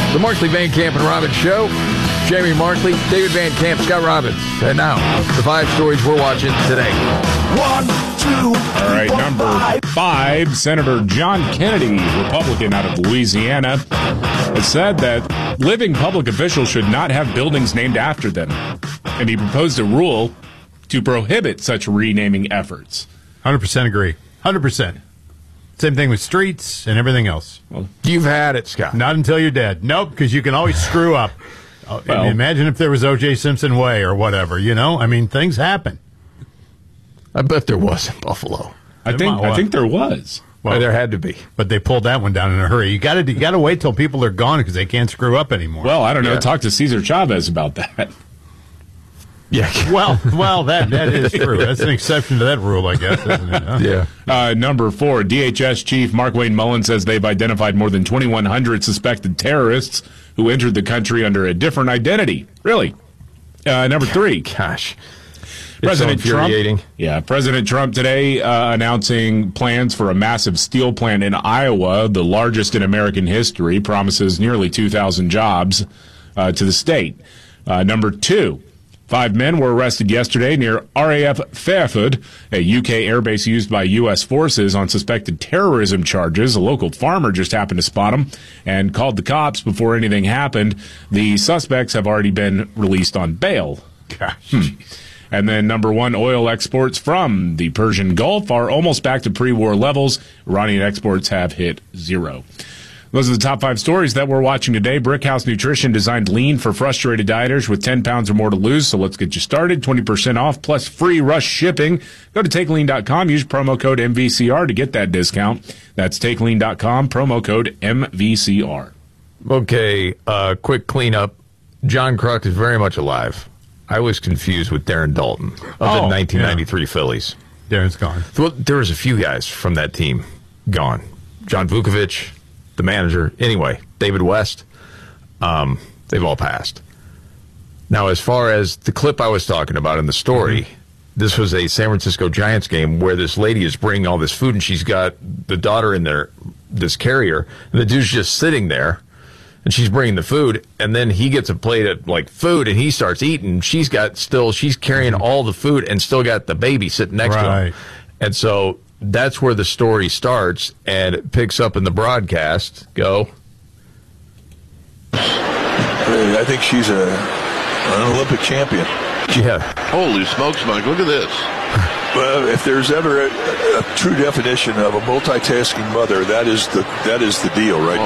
The Markley, Van Camp, and Robbins Show. Jamie Markley, David Van Camp, Scott Robbins. And now, the 5 stories we're watching today. 1, 2, 3, All right, number 5, Senator John Kennedy, Republican out of Louisiana, has said that living public officials should not have buildings named after them. And he proposed a rule to prohibit such renaming efforts. 100% agree. 100%. Same thing with streets and everything else. Well, you've had it, Scott. Not until you're dead. Nope, because you can always screw up. Well, imagine if there was O.J. Simpson Way or whatever, you know? I mean, things happen. I bet there was in Buffalo. I think there was. Well, there had to be. But they pulled that one down in a hurry. You got to wait till people are gone because they can't screw up anymore. Well, I don't know. Yeah. Talk to Cesar Chavez about that. Yeah. Well, that is true. That's an exception to that rule, I guess, isn't it? Huh? Yeah. Number 4, DHS Chief Mark Wayne Mullen says they've identified more than 2,100 suspected terrorists who entered the country under a different identity. Really? Number 3. Gosh. President so infuriating. Trump. Yeah, President Trump today announcing plans for a massive steel plant in Iowa, the largest in American history, promises nearly 2,000 jobs to the state. Number 2. 5 men were arrested yesterday near RAF Fairford, a UK airbase used by U.S. forces on suspected terrorism charges. A local farmer just happened to spot them and called the cops before anything happened. The suspects have already been released on bail. Gosh. And then number 1, oil exports from the Persian Gulf are almost back to pre-war levels. Iranian exports have hit 0. Those are the top 5 stories that we're watching today. Brickhouse Nutrition designed lean for frustrated dieters with 10 pounds or more to lose. So let's get you started. 20% off plus free rush shipping. Go to TakeLean.com. Use promo code MVCR to get that discount. That's TakeLean.com. Promo code MVCR. Okay, quick cleanup. John Kruk is very much alive. I was confused with Darren Dalton of the 1993 Phillies. Darren's gone. Well, there was a few guys from that team gone. John Vukovich, the manager. Anyway, David West, they've all passed. Now, as far as the clip I was talking about in the story, this was a San Francisco Giants game where this lady is bringing all this food, and she's got the daughter in there, this carrier, and the dude's just sitting there, and she's bringing the food, and then he gets a plate of, like, food, and he starts eating. She's carrying all the food and still got the baby sitting next to him. And so that's where the story starts, and it picks up in the broadcast. Go. I think she's an Olympic champion. Yeah. Holy smokes, Mike, look at this. Well, if there's ever a true definition of a multitasking mother, that is the deal right